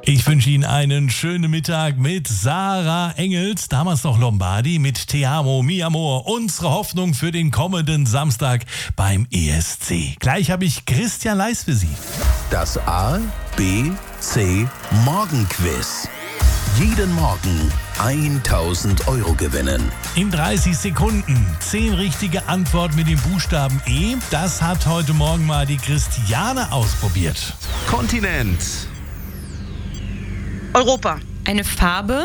Ich wünsche Ihnen einen schönen Mittag mit Sarah Engels, damals noch Lombardi, mit Te amo, mi amor, unsere Hoffnung für den kommenden Samstag beim ESC. Gleich habe ich Christian Leis für Sie. Das A, B, C Morgenquiz. Jeden Morgen 1.000 Euro gewinnen. In 30 Sekunden 10 richtige Antworten mit dem Buchstaben E. Das hat heute Morgen mal die Christiane ausprobiert. Kontinent. Europa. Eine Farbe.